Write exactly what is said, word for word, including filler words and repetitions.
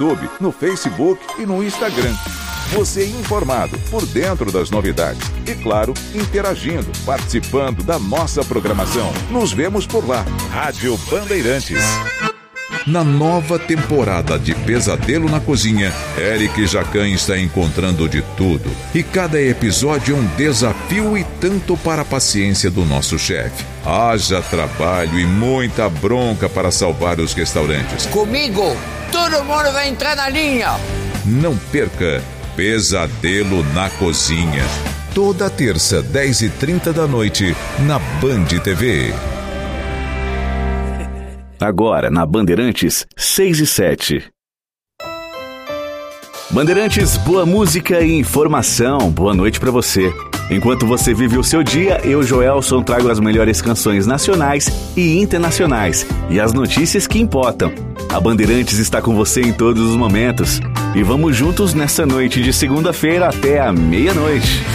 YouTube, no Facebook e no Instagram. Você informado, por dentro das novidades. E claro, interagindo, participando da nossa programação. Nos vemos por lá. Rádio Bandeirantes. Na nova temporada de Pesadelo na Cozinha, Eric Jacan está encontrando de tudo. E cada episódio é um desafio e tanto para a paciência do nosso chefe. Haja trabalho e muita bronca para salvar os restaurantes. Comigo, todo mundo vai entrar na linha. Não perca Pesadelo na Cozinha. Toda terça, dez e trinta da noite, na Band T V. Agora, na Bandeirantes, seis e sete. Bandeirantes, boa música e informação. Boa noite pra você. Enquanto você vive o seu dia, eu, Joelson, trago as melhores canções nacionais e internacionais e as notícias que importam. A Bandeirantes está com você em todos os momentos. E vamos juntos nessa noite de segunda-feira até a meia-noite.